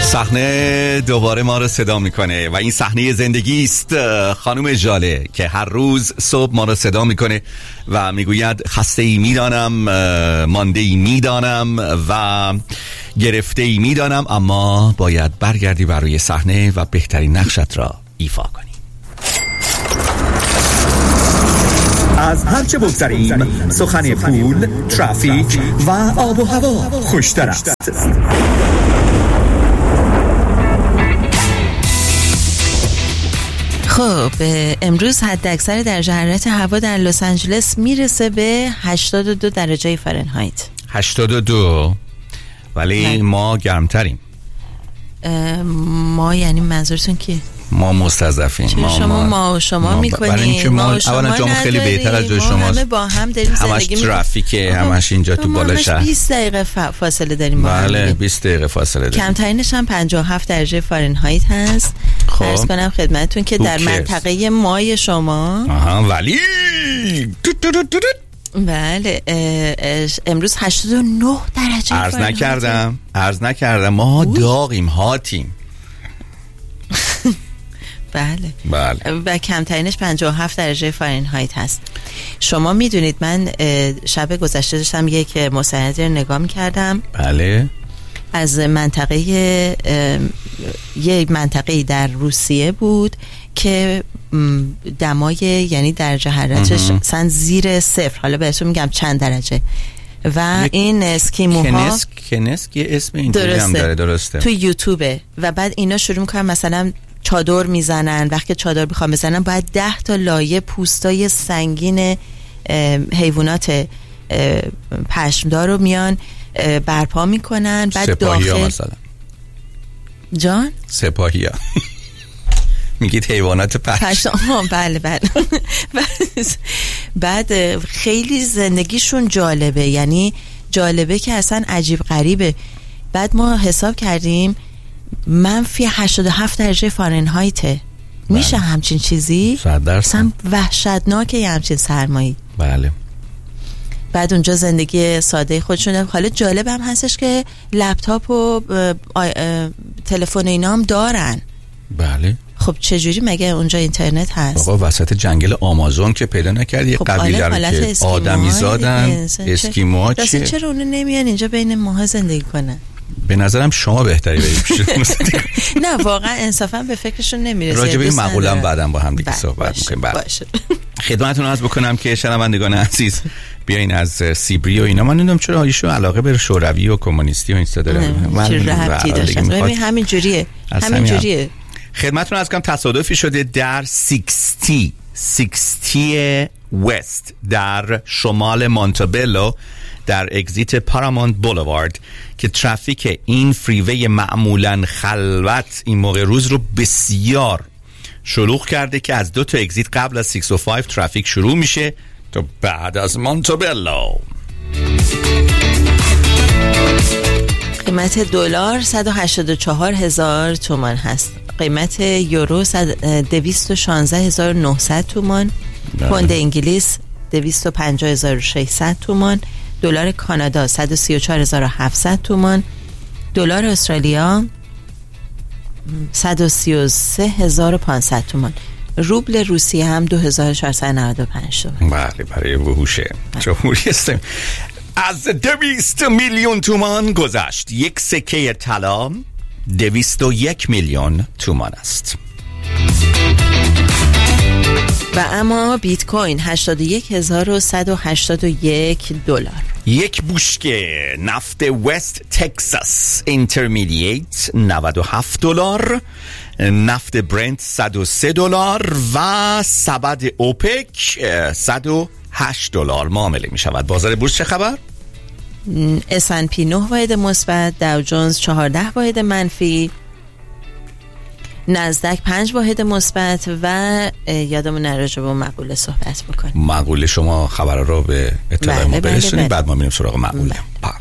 صحنه دوباره ما رو صدا میکنه و این صحنه زندگی است. خانم ژاله که هر روز صبح ما رو صدا میکنه و میگوید خسته ای میدانم، مانده ای میدانم و گرفته ای میدانم، اما باید برگردی بر روی صحنه و بهترین نقشت را ایفا کنی. از هرچه بگذریم سخن پول، ترافیک و آب و هوا خوشتر است. خب امروز حد اکثر درجه حرارت هوا در لس آنجلس میرسه به 82 درجه فارنهایت. 82 ولی ما گرمتریم. ما یعنی منظورتون کی؟ ما مستضعفیم. شما میکنیم. برای اینکه ما اولا جامون خیلی بهتر از جای شماست. همه با هم داریم زندگی همش ترافیکه، همش اینجا تو بالا شهر. 20 دقیقه فاصله داریم. بله 20 دقیقه فاصله داریم. کمترینش هم 57 درجه فارنهایت هست. عرض کنم خدمتتون که در منطقه مای شما ولی بله امروز 89 درجه عرض نکردم ما داغیم، هاتیم. بله و کمترینش 57 درجه فارنهایت هست. شما میدونید من شب گذشته داشتم یک مستندی رو نگاه میکردم. بله از یک منطقه در روسیه بود که دمای یعنی درجه حرارتش اصلا زیر صفر، حالا بهتون میگم چند درجه، و این اسکیموها کنسک یه اسم اینجوری هم داره. درسته تو یوتیوبه و بعد اینا شروع میکنن مثلا چادر میزنن. وقتی چادر بخوام بزنن باید 10 تا لایه پوستای سنگین حیوانات پشمدار رو میان برپا میکنن. بعد سپاهی ها مثلا جان سپاهی ها میگید حیوانات بله بعد خیلی زندگیشون جالبه، یعنی جالبه که اصلا عجیب غریبه. بعد ما حساب کردیم منفی 87 درجه فارنهایته. میشه همچین چیزی؟ 100%. اصلا وحشتناکه یه همچین سرمایی. بله. بعد اونجا زندگی ساده خودشونه. حالا جالب هم هستش که لپتاپ و تلفن اینا هم دارن. بله. خب چجوری مگه اونجا اینترنت هست؟ آقا وسط جنگل آمازون که پیدا نکردی یه قبیله رو که آدمی زادن اسکیموها چیه؟ چرا اونو نمیان اینجا بین ماها زندگی کنن؟ به نظرم شما بهتری برید. نه واقعا انصافا به فکرشون نمیرسه. راجع به این مقوله هم بعداً با هم دیگه صحبت می‌کنیم. باشه. خدمتتون عرض بکنم که شنوندگان عزیز بیاین از سیبری و اینا، من نمیدونم چرا ایشون علاقه به شوروی و کمونیستی و این چیزا داره. من ربطی داشت. ببین همین جوریه. خدمتتون عرض کنم تصادفی شده در 60 وست در شمال مونتابلو در اگزیت پارامونت بولوارد که ترافیک این فریوی معمولاً خلوت این موقع روز رو بسیار شلوغ کرده که از 2 تا اگزیت قبل از 605 ترافیک شروع میشه تا بعد از مونتابلو. قیمت دلار 184,000 تومان هست. قیمت یورو 216,900 تومان. پوند انگلیس 250,600 تومان. دلار کانادا 134,700 تومان. دلار استرالیا 133,500 200 روبل روسیه هم 2495 تومان. بله برای وحوش جمهوری اسلامی. از 200 میلیون تومان گذشت. یک سکه طلا 201 میلیون تومان است. و اما بیت کوین 81,181 دلار. یک بشکه نفت وست تگزاس اینترمدییت 97 دلار، نفت برنت 103 دلار و سبد اوپک 108 دلار معامله می شود. بازار بورس چه خبر؟ S&P 9 واحد مثبت، داو جونز 14 واحد منفی، نزدک 5 واحد مثبت و یادمون نراجع به مقوله صحبت بکنیم. مقوله شما خبر رو به اطلاع ما برسونید. بعد ما میریم سراغ مقوله.